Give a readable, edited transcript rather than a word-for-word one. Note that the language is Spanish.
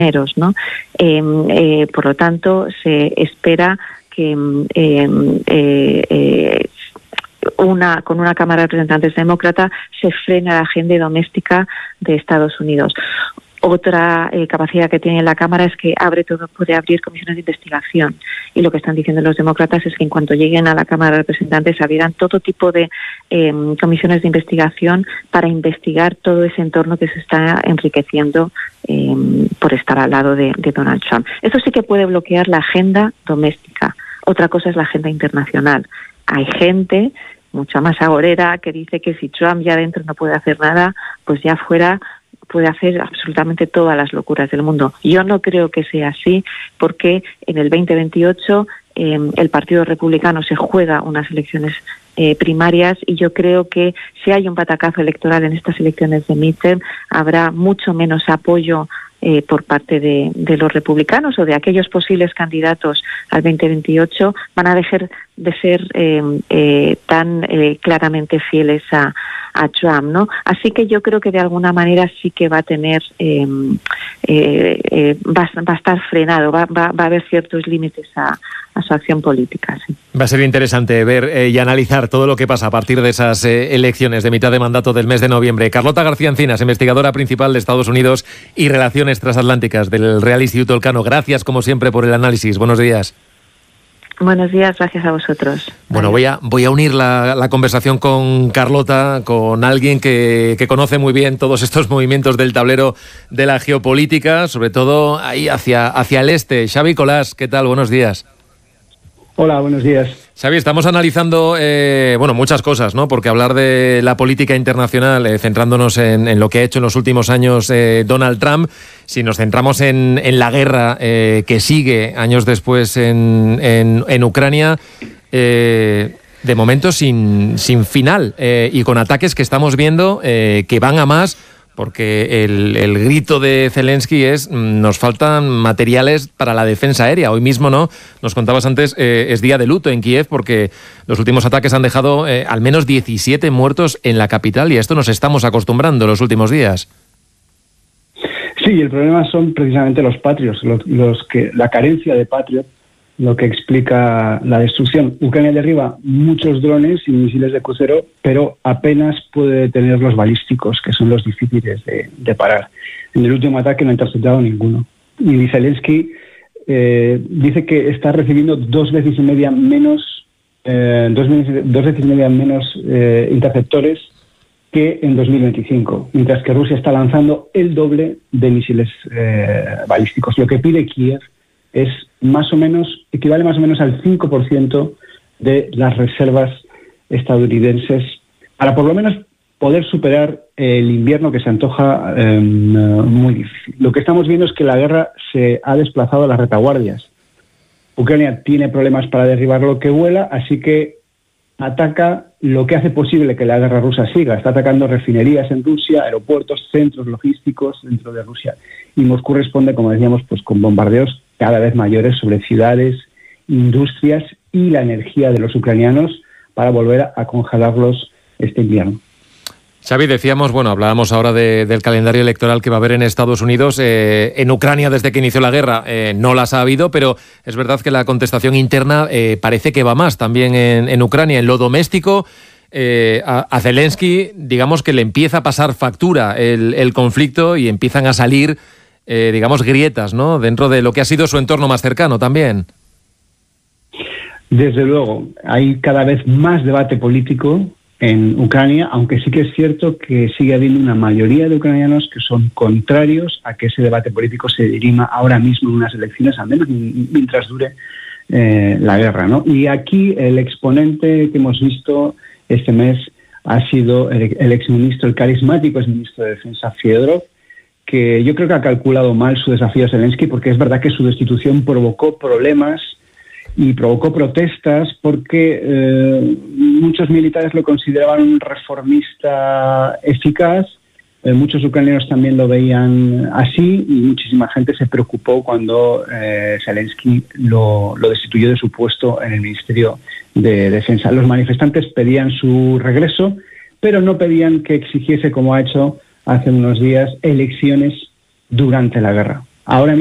¿no? Por lo tanto, se espera que con una Cámara de Representantes demócrata se frene la agenda doméstica de Estados Unidos. Otra capacidad que tiene la Cámara es que puede abrir comisiones de investigación. Y lo que están diciendo los demócratas es que en cuanto lleguen a la Cámara de Representantes abrirán todo tipo de comisiones de investigación para investigar todo ese entorno que se está enriqueciendo por estar al lado de Donald Trump. Eso sí que puede bloquear la agenda doméstica. Otra cosa es la agenda internacional. Hay gente mucha más agorera que dice que si Trump ya adentro no puede hacer nada, pues ya fuera puede hacer absolutamente todas las locuras del mundo. Yo no creo que sea así, porque en el 2028 el Partido Republicano se juega unas elecciones primarias, y yo creo que si hay un batacazo electoral en estas elecciones de midterm, habrá mucho menos apoyo por parte de los republicanos o de aquellos posibles candidatos al 2028. Van a dejar de ser tan claramente fieles a Trump, ¿no? Así que yo creo que de alguna manera sí que va a tener, va a estar frenado, va a haber ciertos límites a su acción política. Sí. Va a ser interesante ver y analizar todo lo que pasa a partir de esas elecciones de mitad de mandato del mes de noviembre. Carlota García Encinas, investigadora principal de Estados Unidos y Relaciones Transatlánticas del Real Instituto Elcano. Gracias, como siempre, por el análisis. Buenos días. Buenos días, gracias a vosotros. Bueno, voy a unir la conversación con Carlota, con alguien que conoce muy bien todos estos movimientos del tablero de la geopolítica, sobre todo ahí hacia el este. Xavi Colás, ¿qué tal? Buenos días. Hola, buenos días. Xavi, estamos analizando muchas cosas, ¿no? Porque hablar de la política internacional, centrándonos en lo que ha hecho en los últimos años Donald Trump, si nos centramos en la guerra que sigue años después en Ucrania, de momento sin final, y con ataques que estamos viendo que van a más, porque el grito de Zelensky es: nos faltan materiales para la defensa aérea. Hoy mismo, ¿no? Nos contabas antes, es día de luto en Kiev, porque los últimos ataques han dejado al menos 17 muertos en la capital, y a esto nos estamos acostumbrando los últimos días. Sí, el problema son precisamente los Patriots, los que la carencia de Patriot, lo que explica la destrucción. Ucrania derriba muchos drones y misiles de crucero, pero apenas puede detener los balísticos, que son los difíciles de parar. En el último ataque no ha interceptado ninguno. Y Zelensky dice que está recibiendo dos veces y media menos interceptores que en 2025, mientras que Rusia está lanzando el doble de misiles balísticos. Lo que pide Kiev es equivale más o menos al 5% de las reservas estadounidenses, para por lo menos poder superar el invierno que se antoja muy difícil. Lo que estamos viendo es que la guerra se ha desplazado a las retaguardias. Ucrania tiene problemas para derribar lo que vuela, así que ataca lo que hace posible que la guerra rusa siga. Está atacando refinerías en Rusia, aeropuertos, centros logísticos dentro de Rusia. Y Moscú responde, como decíamos, pues con bombardeos cada vez mayores sobre ciudades, industrias y la energía de los ucranianos para volver a congelarlos este invierno. Xavi, decíamos, hablábamos ahora del calendario electoral que va a haber en Estados Unidos. En Ucrania, desde que inició la guerra, no las ha habido, pero es verdad que la contestación interna parece que va más también en Ucrania. En lo doméstico, a Zelensky, digamos que le empieza a pasar factura el conflicto, y empiezan a salir grietas, ¿no?, dentro de lo que ha sido su entorno más cercano también. Desde luego, hay cada vez más debate político en Ucrania, aunque sí que es cierto que sigue habiendo una mayoría de ucranianos que son contrarios a que ese debate político se dirima ahora mismo en unas elecciones, al menos mientras dure la guerra, ¿no? Y aquí el exponente que hemos visto este mes ha sido el exministro, el carismático exministro de Defensa, Fedorov, que yo creo que ha calculado mal su desafío a Zelensky, porque es verdad que su destitución provocó problemas y provocó protestas, porque muchos militares lo consideraban un reformista eficaz, muchos ucranianos también lo veían así, y muchísima gente se preocupó cuando Zelensky lo destituyó de su puesto en el Ministerio de Defensa. Los manifestantes pedían su regreso, pero no pedían que exigiese, como ha hecho hace unos días, elecciones durante la guerra. Ahora